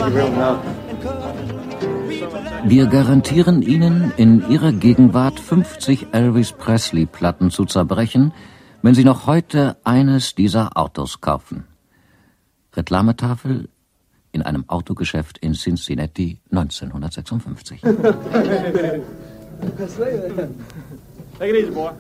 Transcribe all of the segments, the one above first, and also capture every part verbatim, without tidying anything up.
Wir garantieren Ihnen, in Ihrer Gegenwart fünfzig Elvis Presley-Platten zu zerbrechen, wenn Sie noch heute eines dieser Autos kaufen. Reklametafel in einem Autogeschäft in Cincinnati neunzehnhundertsechsundfünfzig. Take it easy, boy.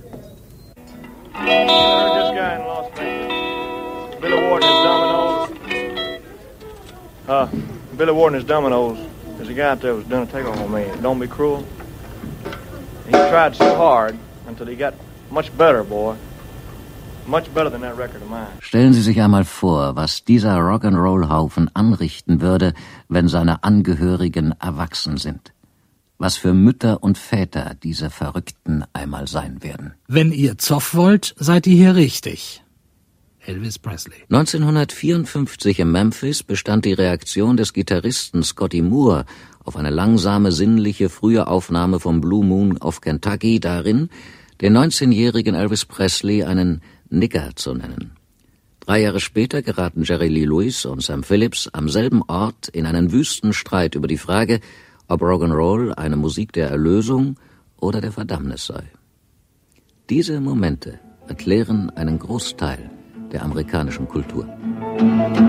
This guy in Las Vegas. Billy Ward and his Dominoes. Uh, Billy Ward and his Dominoes. There's a guy out there who's done a takeoff on me. Don't be cruel. He tried so hard until he got much better, boy. Much better than that record of mine. Stellen Sie sich einmal vor, was dieser Rock'n'Roll-Haufen anrichten würde, wenn seine Angehörigen erwachsen sind. Was für Mütter und Väter diese Verrückten einmal sein werden. Wenn ihr Zoff wollt, seid ihr hier richtig. Elvis Presley. neunzehnhundertvierundfünfzig in Memphis bestand die Reaktion des Gitarristen Scotty Moore auf eine langsame, sinnliche, frühe Aufnahme vom Blue Moon of Kentucky darin, den neunzehnjährigen Elvis Presley einen Nigger zu nennen. Drei Jahre später geraten Jerry Lee Lewis und Sam Phillips am selben Ort in einen wüsten Streit über die Frage, ob Rock'n'Roll eine Musik der Erlösung oder der Verdammnis sei. Diese Momente erklären einen Großteil der amerikanischen Kultur.